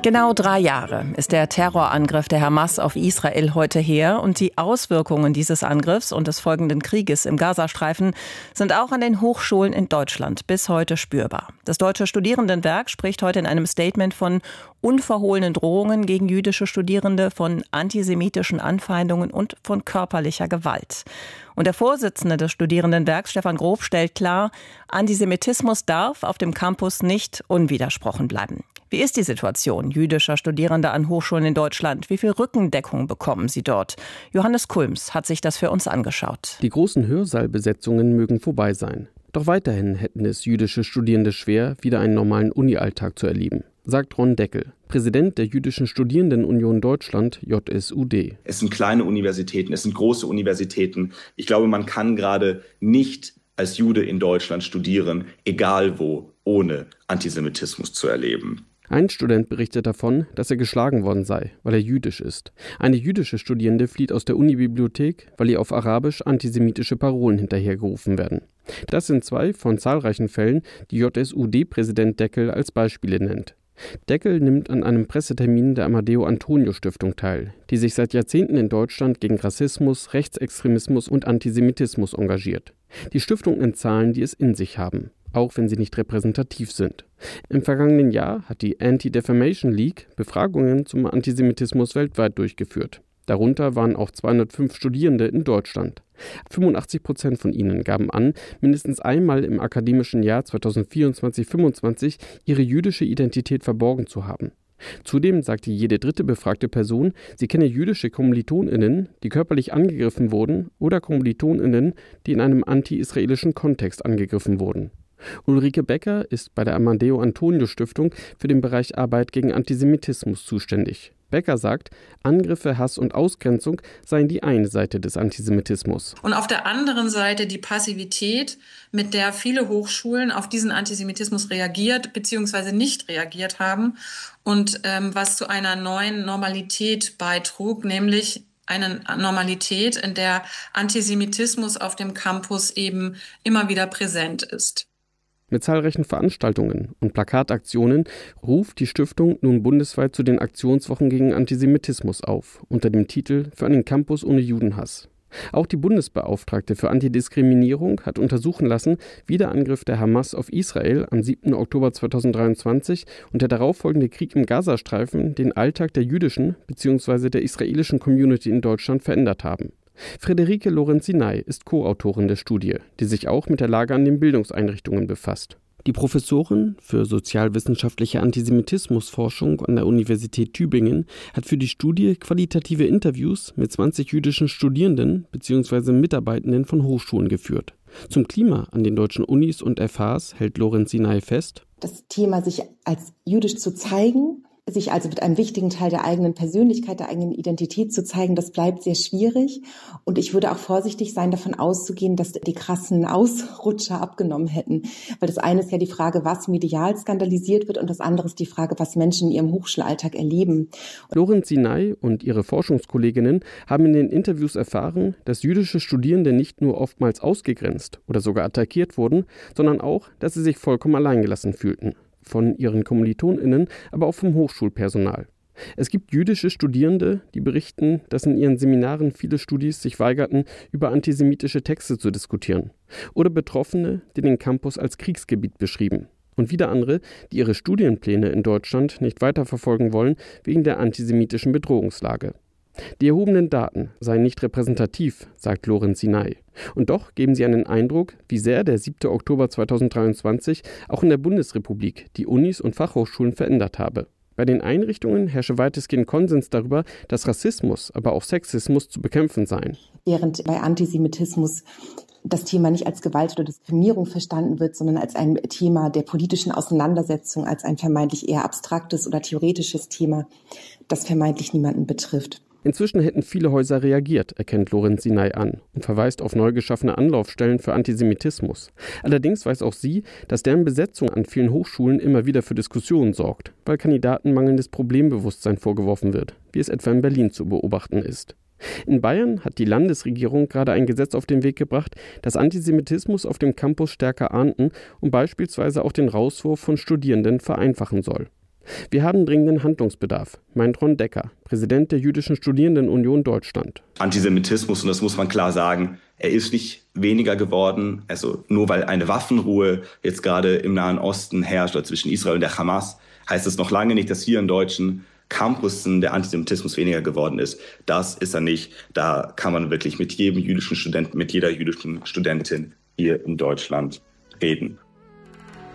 Genau 3 Jahre ist der Terrorangriff der Hamas auf Israel heute her und die Auswirkungen dieses Angriffs und des folgenden Krieges im Gazastreifen sind auch an den Hochschulen in Deutschland bis heute spürbar. Das Deutsche Studierendenwerk spricht heute in einem Statement von unverhohlenen Drohungen gegen jüdische Studierende, von antisemitischen Anfeindungen und von körperlicher Gewalt. Und der Vorsitzende des Studierendenwerks, Stefan Grof, stellt klar, Antisemitismus darf auf dem Campus nicht unwidersprochen bleiben. Wie ist die Situation jüdischer Studierender an Hochschulen in Deutschland? Wie viel Rückendeckung bekommen sie dort? Johannes Kulms hat sich das für uns angeschaut. Die großen Hörsaalbesetzungen mögen vorbei sein. Doch weiterhin hätten es jüdische Studierende schwer, wieder einen normalen Uni-Alltag zu erleben, sagt Ron Deckel, Präsident der Jüdischen Studierendenunion Deutschland, JSUD. Es sind kleine Universitäten, es sind große Universitäten. Ich glaube, man kann gerade nicht als Jude in Deutschland studieren, egal wo, ohne Antisemitismus zu erleben. Ein Student berichtet davon, dass er geschlagen worden sei, weil er jüdisch ist. Eine jüdische Studierende flieht aus der Unibibliothek, weil ihr auf Arabisch antisemitische Parolen hinterhergerufen werden. Das sind 2 von zahlreichen Fällen, die JSUD-Präsident Deckel als Beispiele nennt. Deckel nimmt an einem Pressetermin der Amadeo-Antonio-Stiftung teil, die sich seit Jahrzehnten in Deutschland gegen Rassismus, Rechtsextremismus und Antisemitismus engagiert. Die Stiftung nennt Zahlen, die es in sich haben, auch wenn sie nicht repräsentativ sind. Im vergangenen Jahr hat die Anti-Defamation League Befragungen zum Antisemitismus weltweit durchgeführt. Darunter waren auch 205 Studierende in Deutschland. 85% von ihnen gaben an, mindestens einmal im akademischen Jahr 2024/25 ihre jüdische Identität verborgen zu haben. Zudem sagte jede dritte befragte Person, sie kenne jüdische KommilitonInnen, die körperlich angegriffen wurden, oder KommilitonInnen, die in einem anti-israelischen Kontext angegriffen wurden. Ulrike Becker ist bei der Amadeo-Antonio-Stiftung für den Bereich Arbeit gegen Antisemitismus zuständig. Becker sagt, Angriffe, Hass und Ausgrenzung seien die eine Seite des Antisemitismus. Und auf der anderen Seite die Passivität, mit der viele Hochschulen auf diesen Antisemitismus reagiert bzw. nicht reagiert haben und was zu einer neuen Normalität beitrug, nämlich eine Normalität, in der Antisemitismus auf dem Campus eben immer wieder präsent ist. Mit zahlreichen Veranstaltungen und Plakataktionen ruft die Stiftung nun bundesweit zu den Aktionswochen gegen Antisemitismus auf, unter dem Titel »Für einen Campus ohne Judenhass«. Auch die Bundesbeauftragte für Antidiskriminierung hat untersuchen lassen, wie der Angriff der Hamas auf Israel am 7. Oktober 2023 und der darauffolgende Krieg im Gazastreifen den Alltag der jüdischen bzw. der israelischen Community in Deutschland verändert haben. Friederike Lorenzinai ist Co-Autorin der Studie, die sich auch mit der Lage an den Bildungseinrichtungen befasst. Die Professorin für sozialwissenschaftliche Antisemitismusforschung an der Universität Tübingen hat für die Studie qualitative Interviews mit 20 jüdischen Studierenden bzw. Mitarbeitenden von Hochschulen geführt. Zum Klima an den deutschen Unis und FHs hält Lorenzinai fest: Das Thema, sich als jüdisch zu zeigen, sich also mit einem wichtigen Teil der eigenen Persönlichkeit, der eigenen Identität zu zeigen, das bleibt sehr schwierig. Und ich würde auch vorsichtig sein, davon auszugehen, dass die krassen Ausrutscher abgenommen hätten. Weil das eine ist ja die Frage, was medial skandalisiert wird, und das andere ist die Frage, was Menschen in ihrem Hochschulalltag erleben. Lorenzinai und ihre Forschungskolleginnen haben in den Interviews erfahren, dass jüdische Studierende nicht nur oftmals ausgegrenzt oder sogar attackiert wurden, sondern auch, dass sie sich vollkommen alleingelassen fühlten. Von ihren KommilitonInnen, aber auch vom Hochschulpersonal. Es gibt jüdische Studierende, die berichten, dass in ihren Seminaren viele Studis sich weigerten, über antisemitische Texte zu diskutieren. Oder Betroffene, die den Campus als Kriegsgebiet beschrieben. Und wieder andere, die ihre Studienpläne in Deutschland nicht weiterverfolgen wollen, wegen der antisemitischen Bedrohungslage. Die erhobenen Daten seien nicht repräsentativ, sagt Lorenzinai. Und doch geben sie einen Eindruck, wie sehr der 7. Oktober 2023 auch in der Bundesrepublik die Unis und Fachhochschulen verändert habe. Bei den Einrichtungen herrsche weitestgehend Konsens darüber, dass Rassismus, aber auch Sexismus zu bekämpfen seien. Während bei Antisemitismus das Thema nicht als Gewalt oder Diskriminierung verstanden wird, sondern als ein Thema der politischen Auseinandersetzung, als ein vermeintlich eher abstraktes oder theoretisches Thema, das vermeintlich niemanden betrifft. Inzwischen hätten viele Häuser reagiert, erkennt Lorenzinai an und verweist auf neu geschaffene Anlaufstellen für Antisemitismus. Allerdings weiß auch sie, dass deren Besetzung an vielen Hochschulen immer wieder für Diskussionen sorgt, weil Kandidaten mangelndes Problembewusstsein vorgeworfen wird, wie es etwa in Berlin zu beobachten ist. In Bayern hat die Landesregierung gerade ein Gesetz auf den Weg gebracht, das Antisemitismus auf dem Campus stärker ahnden und beispielsweise auch den Rauswurf von Studierenden vereinfachen soll. Wir haben dringenden Handlungsbedarf, meint Ron Decker, Präsident der Jüdischen Studierendenunion Deutschland. Antisemitismus, und das muss man klar sagen, er ist nicht weniger geworden. Also nur weil eine Waffenruhe jetzt gerade im Nahen Osten herrscht oder zwischen Israel und der Hamas, heißt es noch lange nicht, dass hier in deutschen Campussen der Antisemitismus weniger geworden ist. Das ist er nicht. Da kann man wirklich mit jedem jüdischen Studenten, mit jeder jüdischen Studentin hier in Deutschland reden.